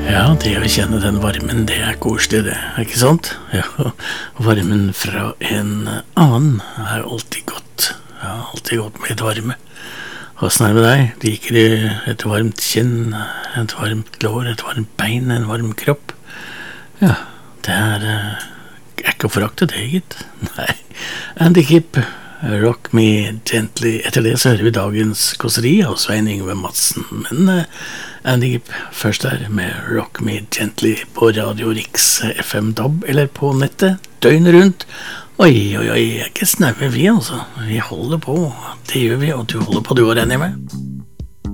Ja, det å kjenne den varmen, det koselig det, ikke sant? Ja, varmen fra en annen alltid godt. Ja, alltid godt med et varme. Hvordan det med deg? Liker du et varmt kinn, et varmt lår, et varmt bein, en varm kropp? Ja, det ikke å forakte det, gitt. Nei, Andy Gibb, Rock Me Gently. Etter det så hører vi dagens kåseri av Svein Yngve Madsen. Men Andy Gibb først med Rock Me Gently på Radio Riks FM DAB eller på nettet, døgnet rundt. Oi, ikke snaue vi altså. Vi holder på, det gjør vi, og du holder på du og regner med.